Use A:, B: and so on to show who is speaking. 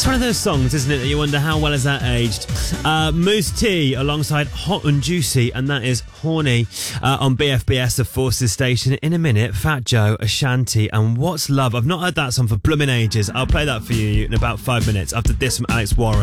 A: It's one of those songs, isn't it, that you wonder how well has that aged. Moose T alongside Hot and Juicy, and that is Horny on BFBS, the Forces station. In a minute, Fat Joe, Ashanti, and What's Love. I've not heard that song for blooming ages. I'll play that for you in about 5 minutes after this from Alex Warren.